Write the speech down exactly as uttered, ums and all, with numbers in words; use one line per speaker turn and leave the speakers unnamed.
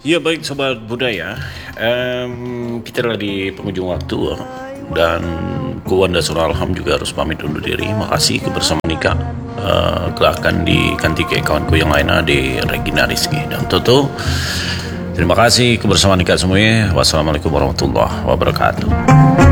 Ya baik sobat budaya, Em, kita adalah di penghujung waktu dan ku Wanda Suralham juga harus pamit undur diri. Makasih kebersamaan Nika. Eh, kelak akan diganti ke kawanku yang lainnya di Regina Rizky dan Toto. Terima kasih kebersamaan Nika semuanya. Wassalamualaikum warahmatullahi wabarakatuh.